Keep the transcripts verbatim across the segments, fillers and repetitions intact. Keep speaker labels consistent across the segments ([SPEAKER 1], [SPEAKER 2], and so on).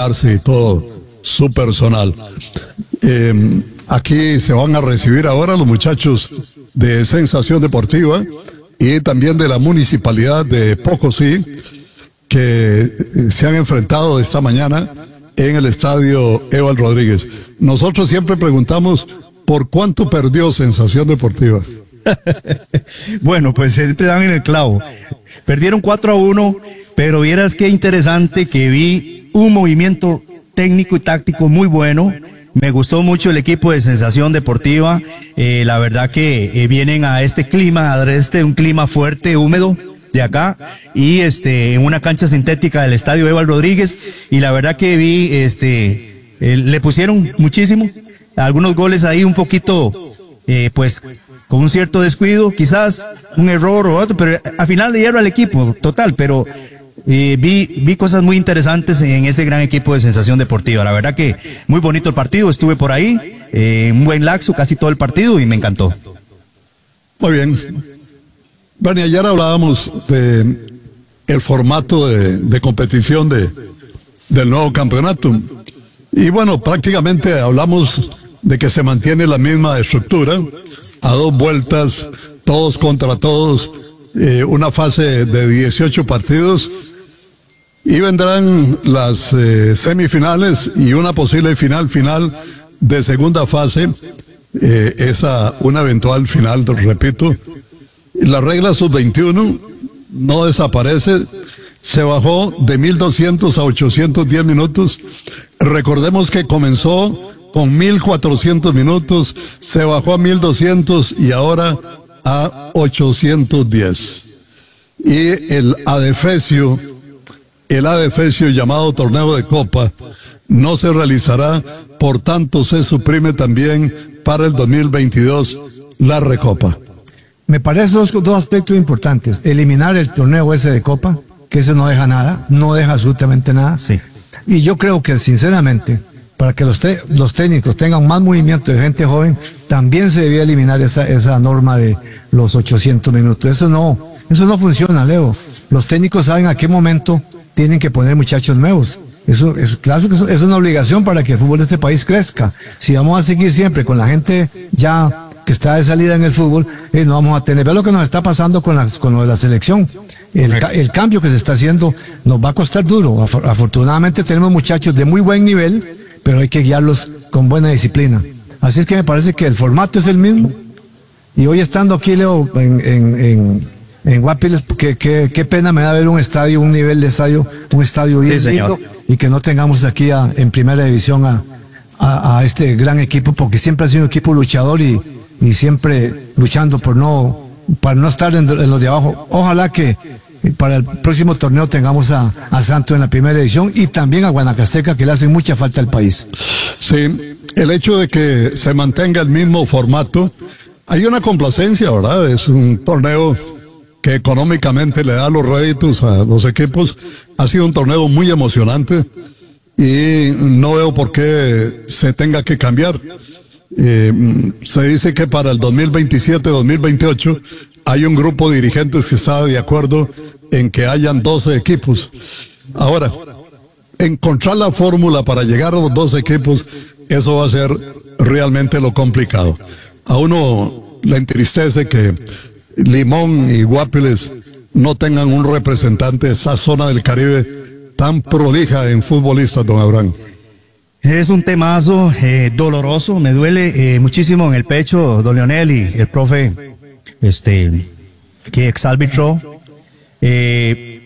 [SPEAKER 1] cuidarse y todo su personal. Eh, aquí se van a recibir ahora los muchachos de Sensación Deportiva y también de la Municipalidad de Pocosí, que se han enfrentado esta mañana en el estadio Eval Rodríguez. Nosotros siempre preguntamos por cuánto perdió Sensación Deportiva.
[SPEAKER 2] Bueno, pues siempre dan en el clavo. Perdieron cuatro a uno, pero vieras qué interesante que vi un movimiento técnico y táctico muy bueno. Me gustó mucho el equipo de Sensación Deportiva. Eh, la verdad que eh, vienen a este clima, a este un clima fuerte, húmedo de acá, y este en una cancha sintética del estadio Eval Rodríguez, y la verdad que vi este eh, le pusieron muchísimo, algunos goles ahí un poquito eh, pues con un cierto descuido, quizás un error o otro, pero al final le dieron al equipo total, pero Eh, vi, vi cosas muy interesantes en ese gran equipo de Sensación Deportiva. La verdad que muy bonito el partido, estuve por ahí, eh, un buen laxo casi todo el partido y me encantó.
[SPEAKER 1] Muy bien. Bueno, y ayer hablábamos de el formato de, de competición de, del nuevo campeonato. Y bueno, prácticamente hablamos de que se mantiene la misma estructura, a dos vueltas, todos contra todos, eh, una fase de dieciocho partidos. Y vendrán las eh, semifinales y una posible final final de segunda fase, eh, esa una eventual final, repito. La regla sub veintiuno no desaparece, se bajó de mil doscientos a ochocientos diez minutos. Recordemos que comenzó con mil cuatrocientos minutos, se bajó a mil doscientos y ahora a ochocientos diez. Y el adefesio El adefesio llamado torneo de Copa no se realizará, por tanto se suprime también para el dos mil veintidós la Recopa.
[SPEAKER 3] Me parece dos, dos aspectos importantes. Eliminar el torneo ese de Copa, que ese no deja nada, no deja absolutamente nada.
[SPEAKER 2] Sí.
[SPEAKER 3] Y yo creo que sinceramente, para que los, te, los técnicos tengan más movimiento de gente joven, también se debía eliminar esa, esa norma de los ochocientos minutos. Eso no, eso no funciona, Leo. Los técnicos saben a qué momento tienen que poner muchachos nuevos. Eso es claro que eso es una obligación para que el fútbol de este país crezca. Si vamos a seguir siempre con la gente ya que está de salida en el fútbol, eh, no vamos a tener. Ve lo que nos está pasando con, la, con lo de la selección. El, el cambio que se está haciendo nos va a costar duro. Afortunadamente tenemos muchachos de muy buen nivel, pero hay que guiarlos con buena disciplina. Así es que me parece que el formato es el mismo. Y hoy estando aquí, Leo, en... en, en En Guapiles, qué, qué, qué pena me da ver un estadio, un nivel de estadio, un estadio bien
[SPEAKER 2] sí,
[SPEAKER 3] lindo, y que no tengamos aquí a, en primera división a, a, a este gran equipo, porque siempre ha sido un equipo luchador y, y siempre luchando por no, para no estar en, en los de abajo. Ojalá que para el próximo torneo tengamos a, a Santos en la primera división y también a Guanacasteca, que le hacen mucha falta al país.
[SPEAKER 1] Sí, el hecho de que se mantenga el mismo formato, hay una complacencia, ¿verdad? Es un torneo que económicamente le da los réditos a los equipos. Ha sido un torneo muy emocionante y no veo por qué se tenga que cambiar. Eh, se dice que para el dos mil veintisiete dos mil veintiocho hay un grupo de dirigentes que está de acuerdo en que hayan doce equipos. Ahora, encontrar la fórmula para llegar a los doce equipos, eso va a ser realmente lo complicado. A uno le entristece que Limón y Guapiles no tengan un representante de esa zona del Caribe tan prolija en futbolistas, don Abraham.
[SPEAKER 2] Es un temazo eh, doloroso, me duele eh, muchísimo en el pecho, don Leonel y el profe, este, que exárbitro. Eh,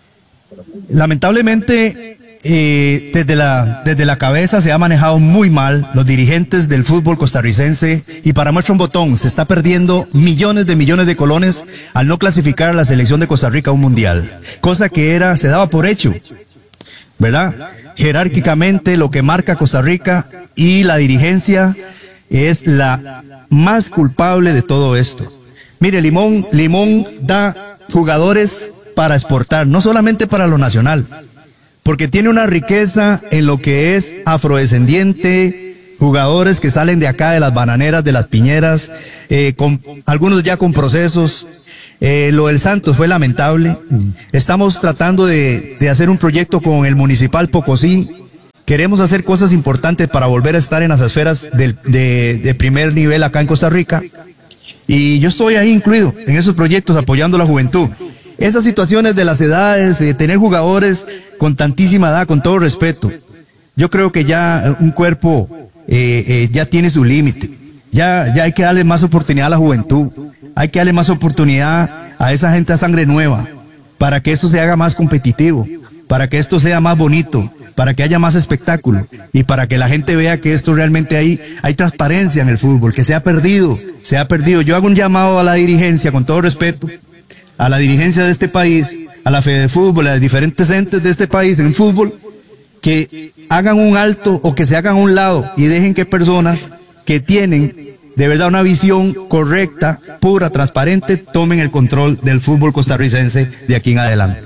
[SPEAKER 2] lamentablemente, eh, desde la, desde la cabeza se ha manejado muy mal los dirigentes del fútbol costarricense, y para muestra un botón, se está perdiendo millones de millones de colones al no clasificar a la selección de Costa Rica a un mundial, cosa que era, se daba por hecho, ¿verdad? Jerárquicamente lo que marca Costa Rica, y la dirigencia es la más culpable de todo esto. Mire, Limón, Limón da jugadores para exportar, no solamente para lo nacional, porque tiene una riqueza en lo que es afrodescendiente, jugadores que salen de acá, de las bananeras, de las piñeras, eh, con, algunos ya con procesos. Eh, lo del Santos fue lamentable. Estamos tratando de, de hacer un proyecto con el Municipal Pocosí, queremos hacer cosas importantes para volver a estar en las esferas del, de, de primer nivel acá en Costa Rica. Y yo estoy ahí incluido en esos proyectos apoyando a la juventud. Esas situaciones de las edades, de tener jugadores con tantísima edad, con todo respeto, yo creo que ya un cuerpo eh, eh, ya tiene su límite. Ya, ya hay que darle más oportunidad a la juventud. Hay que darle más oportunidad a esa gente a sangre nueva, para que esto se haga más competitivo, para que esto sea más bonito, para que haya más espectáculo y para que la gente vea que esto realmente hay, hay transparencia en el fútbol, que se ha perdido, se ha perdido. Yo hago un llamado a la dirigencia, con todo respeto, a la dirigencia de este país, a la Fede de Fútbol, a los diferentes entes de este país en fútbol, que hagan un alto o que se hagan a un lado y dejen que personas que tienen de verdad una visión correcta, pura, transparente, tomen el control del fútbol costarricense de aquí en adelante.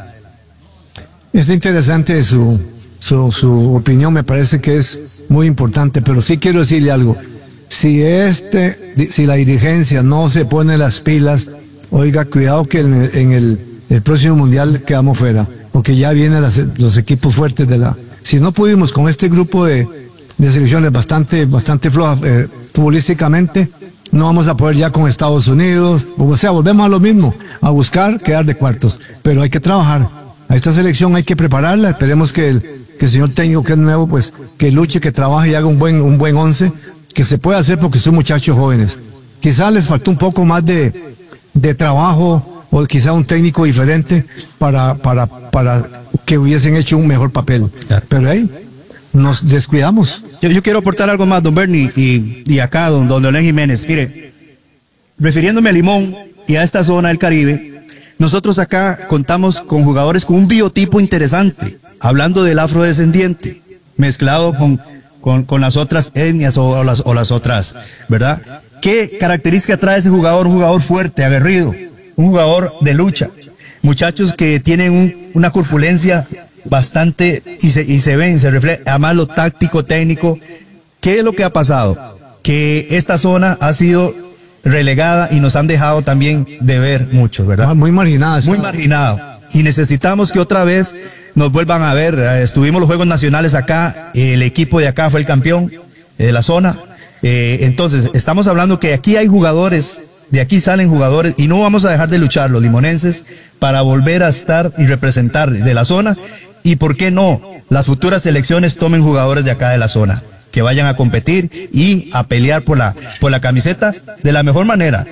[SPEAKER 3] Es interesante su, su, su opinión, me parece que es muy importante, pero sí quiero decirle algo. Si este, si la dirigencia no se pone las pilas, oiga, cuidado que en el, en el, el próximo mundial quedamos fuera, porque ya vienen las, los equipos fuertes de la. Si no pudimos con este grupo de, de selecciones bastante, bastante flojas eh, futbolísticamente, no vamos a poder ya con Estados Unidos, o sea, volvemos a lo mismo, a buscar quedar de cuartos, pero hay que trabajar. A esta selección hay que prepararla, esperemos que el, que el señor técnico que es nuevo, pues, que luche, que trabaje y haga un buen, un buen once, que se puede hacer porque son muchachos jóvenes. Quizás les faltó un poco más de, de trabajo, o quizá un técnico diferente para, para, para que hubiesen hecho un mejor papel. Pero ahí nos descuidamos.
[SPEAKER 2] Yo, yo quiero aportar algo más, don Bernie, y, y acá, don, don Leonel Jiménez. Mire, refiriéndome a Limón y a esta zona del Caribe, nosotros acá contamos con jugadores con un biotipo interesante, hablando del afrodescendiente, mezclado con, con, con las otras etnias o, o, las, o las otras, ¿verdad? ¿Qué característica trae ese jugador? Un jugador fuerte, aguerrido, un jugador de lucha. Muchachos que tienen un, una corpulencia bastante, y se, y se ven, se refleja, además lo táctico, técnico. ¿Qué es lo que ha pasado? Que esta zona ha sido relegada y nos han dejado también de ver mucho, ¿verdad?
[SPEAKER 3] Muy marginadas.
[SPEAKER 2] Muy marginado. Y necesitamos que otra vez nos vuelvan a ver. Estuvimos los Juegos Nacionales acá, el equipo de acá fue el campeón de la zona. Eh, entonces, estamos hablando que aquí hay jugadores, de aquí salen jugadores, y no vamos a dejar de luchar los limonenses para volver a estar y representar de la zona. Y por qué no, las futuras selecciones tomen jugadores de acá de la zona, que vayan a competir y a pelear por la, por la camiseta de la mejor manera.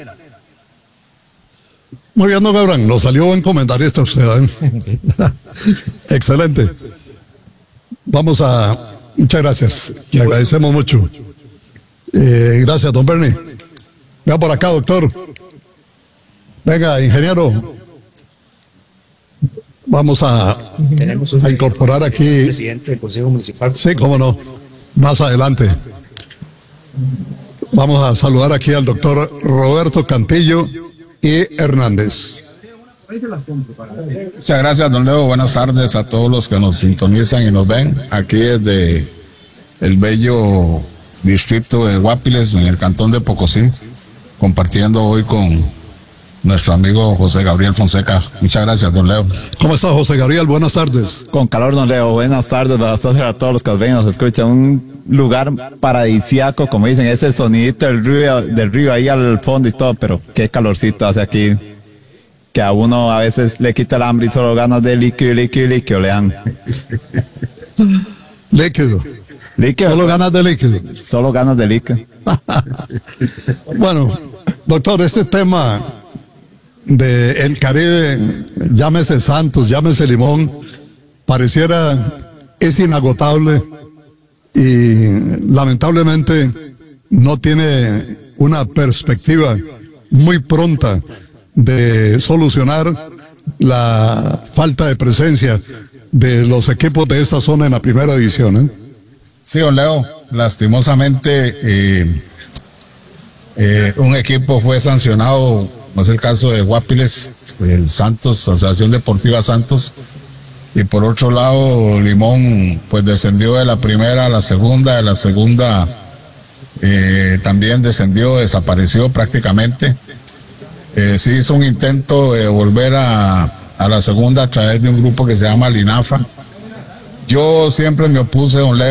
[SPEAKER 1] Muy bien, don Abraham, nos salió buen comentarista usted, ¿eh? Excelente. Vamos a... Muchas gracias, le agradecemos mucho. Eh, gracias, don Bernie. Venga por acá, doctor. Venga, ingeniero. Vamos a, a incorporar aquí...
[SPEAKER 4] Presidente del Consejo Municipal.
[SPEAKER 1] Sí, cómo no. Más adelante. Vamos a saludar aquí al doctor Roberto Cantillo y Hernández.
[SPEAKER 5] Muchas gracias, don Leo. Buenas tardes a todos los que nos sintonizan y nos ven. Aquí desde el bello distrito de Guapiles, en el cantón de Pocosí, compartiendo hoy con nuestro amigo José Gabriel Fonseca. Muchas gracias, don Leo.
[SPEAKER 1] ¿Cómo está, José Gabriel? Buenas tardes.
[SPEAKER 6] Con calor, don Leo. Buenas tardes, buenas tardes a todos los que nos ven y nos escuchan. Un lugar paradisiaco, como dicen, ese sonidito del río, del río ahí al fondo y todo, pero qué calorcito hace aquí, que a uno a veces le quita el hambre y solo ganas de líquido, líquido, líquido, le dan.
[SPEAKER 1] Líquido.
[SPEAKER 6] Líquido.
[SPEAKER 1] Solo ganas de líquido.
[SPEAKER 6] Solo ganas de líquido.
[SPEAKER 1] Bueno, doctor, este tema de el Caribe, llámese Santos, llámese Limón, pareciera es inagotable y lamentablemente no tiene una perspectiva muy pronta de solucionar la falta de presencia de los equipos de esta zona en la primera división, ¿eh?
[SPEAKER 5] Sí, don Leo, lastimosamente eh, eh, un equipo fue sancionado, como es el caso de Guapiles, el Santos, Asociación Deportiva Santos, y por otro lado Limón pues descendió de la primera a la segunda, de la segunda eh, también descendió, desapareció prácticamente. Eh, sí hizo un intento de volver a, a la segunda a través de un grupo que se llama Linafa. Yo siempre me opuse, don Leo,